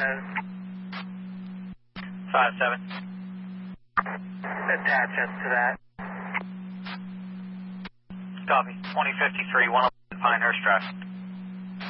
57. Attach us to that. Copy. 2053, 111 Pinehurst Drive.